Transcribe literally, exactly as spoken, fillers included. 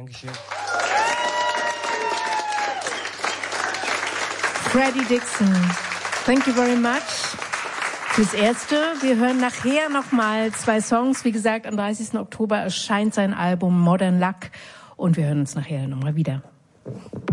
Dankeschön. Freddie Dixon, thank you very much. Fürs Erste, wir hören nachher nochmal zwei Songs. Wie gesagt, am dreißigsten Oktober erscheint sein Album Modern Luck und wir hören uns nachher nochmal wieder.